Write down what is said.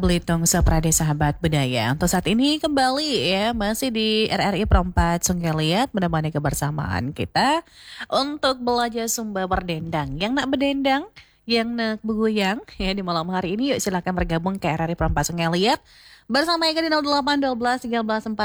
Belitung Seprade Sahabat Budaya. Untuk saat ini kembali ya masih di RRI Perempat Sungai Liat menemani kebersamaan kita untuk belajar Sumba berdendang. Yang nak berdendang, yang nak bergoyang ya di malam hari ini yuk silakan bergabung ke RRI Perempat Sungai Liat bersama Eka di 08 12 13